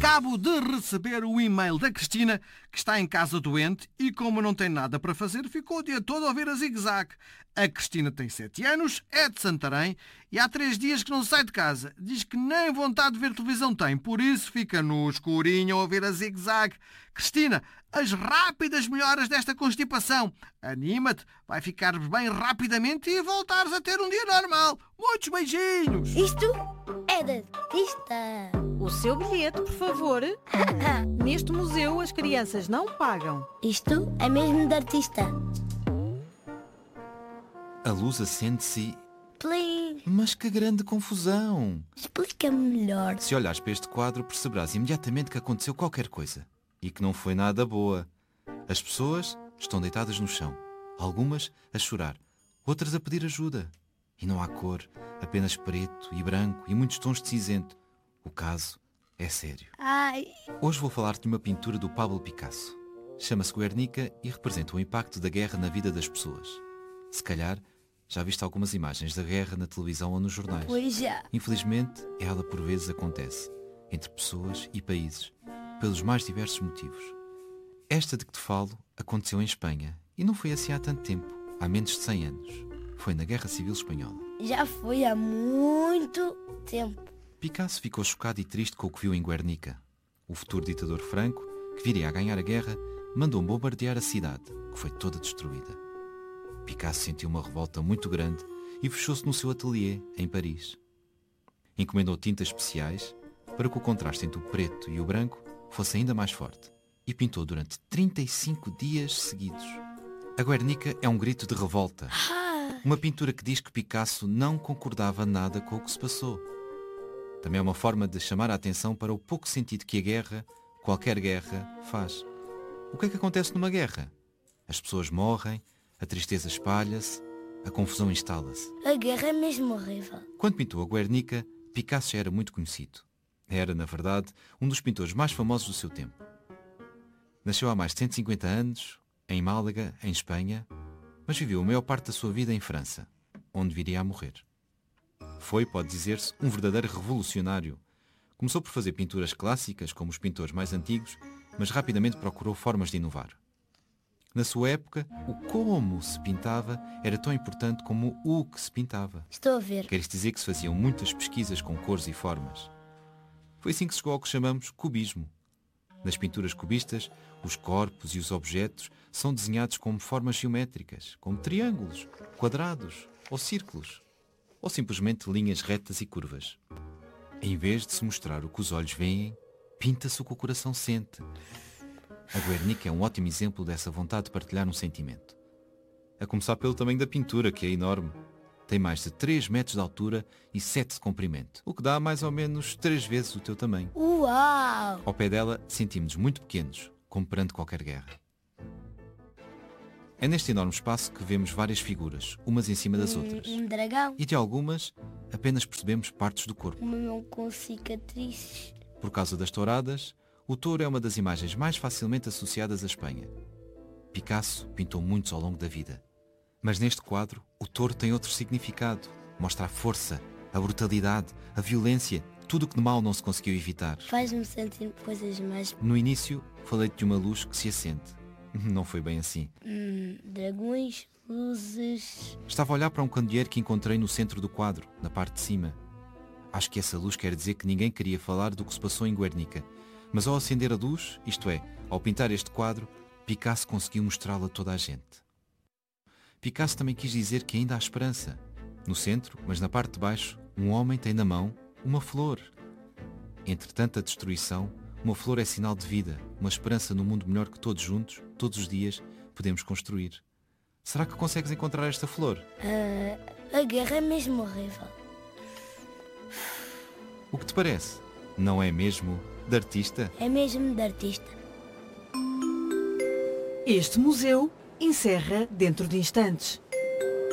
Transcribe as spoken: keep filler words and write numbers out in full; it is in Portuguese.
Acabo de receber o e-mail da Cristina, que está em casa doente e, como não tem nada para fazer, ficou o dia todo a ouvir a Zig-Zag. A Cristina tem sete anos, é de Santarém e há três dias que não sai de casa. Diz que nem vontade de ver televisão tem, por isso fica no escurinho a ouvir a Zig-Zag. Cristina, as rápidas melhoras desta constipação. Anima-te, vai ficar bem rapidamente e voltares a ter um dia normal. Muitos beijinhos! Isto é da artista. O seu bilhete, por favor. Neste museu as crianças não pagam. Isto é mesmo da artista. A luz acende-se e... Plim. Mas que grande confusão! Explica-me melhor. Se olhares para este quadro, perceberás imediatamente que aconteceu qualquer coisa. E que não foi nada boa. As pessoas estão deitadas no chão. Algumas a chorar, outras a pedir ajuda. E não há cor, apenas preto e branco e muitos tons de cinzento. O caso é sério. Ai. Hoje vou falar-te de uma pintura do Pablo Picasso. Chama-se Guernica e representa o impacto da guerra na vida das pessoas. Se calhar, já viste algumas imagens da guerra na televisão ou nos jornais. Pois já. Infelizmente, ela por vezes acontece, entre pessoas e países, pelos mais diversos motivos. Esta de que te falo aconteceu em Espanha e não foi assim há tanto tempo, há menos de cem anos. Foi na Guerra Civil Espanhola. Já foi há muito tempo. Picasso ficou chocado e triste com o que viu em Guernica. O futuro ditador Franco, que viria a ganhar a guerra, mandou bombardear a cidade, que foi toda destruída. Picasso sentiu uma revolta muito grande e fechou-se no seu ateliê, em Paris. Encomendou tintas especiais para que o contraste entre o preto e o branco fosse ainda mais forte e pintou durante trinta e cinco dias seguidos. A Guernica é um grito de revolta. Uma pintura que diz que Picasso não concordava nada com o que se passou. Também é uma forma de chamar a atenção para o pouco sentido que a guerra, qualquer guerra, faz. O que é que acontece numa guerra? As pessoas morrem, a tristeza espalha-se, a confusão instala-se. A guerra é mesmo horrível. Quando pintou a Guernica, Picasso já era muito conhecido. Era, na verdade, um dos pintores mais famosos do seu tempo. Nasceu há mais de cento e cinquenta anos, em Málaga, em Espanha, mas viveu a maior parte da sua vida em França, onde viria a morrer. Foi, pode dizer-se, um verdadeiro revolucionário. Começou por fazer pinturas clássicas, como os pintores mais antigos, mas rapidamente procurou formas de inovar. Na sua época, o como se pintava era tão importante como o que se pintava. Estou a ver. Quer isto dizer que se faziam muitas pesquisas com cores e formas. Foi assim que se chegou ao que chamamos cubismo. Nas pinturas cubistas, os corpos e os objetos são desenhados como formas geométricas, como triângulos, quadrados ou círculos, ou simplesmente linhas retas e curvas. Em vez de se mostrar o que os olhos veem, pinta-se o que o coração sente. A Guernica é um ótimo exemplo dessa vontade de partilhar um sentimento. A começar pelo tamanho da pintura, que é enorme. Tem mais de três metros de altura e sete de comprimento, o que dá mais ou menos três vezes o teu tamanho. Uau! Ao pé dela, sentimos-nos muito pequenos, como perante qualquer guerra. É neste enorme espaço que vemos várias figuras, umas em cima das outras. Um, um dragão. E de algumas, apenas percebemos partes do corpo. Um mão com cicatrizes. Por causa das touradas, o touro é uma das imagens mais facilmente associadas à Espanha. Picasso pintou muitos ao longo da vida. Mas neste quadro, o touro tem outro significado. Mostra a força, a brutalidade, a violência, tudo o que de mal não se conseguiu evitar. Faz-me sentir coisas mais... No início, falei-te de uma luz que se acende. Não foi bem assim. Hum, dragões, luzes... Estava a olhar para um candeeiro que encontrei no centro do quadro, na parte de cima. Acho que essa luz quer dizer que ninguém queria falar do que se passou em Guernica. Mas ao acender a luz, isto é, ao pintar este quadro, Picasso conseguiu mostrá-la a toda a gente. Picasso também quis dizer que ainda há esperança. No centro, mas na parte de baixo, um homem tem na mão uma flor. Entre tanta destruição, uma flor é sinal de vida, uma esperança no mundo melhor que todos juntos, todos os dias, podemos construir. Será que consegues encontrar esta flor? Uh, a guerra é mesmo horrível. O que te parece? Não é mesmo de artista? É mesmo de artista. Este museu encerra dentro de instantes.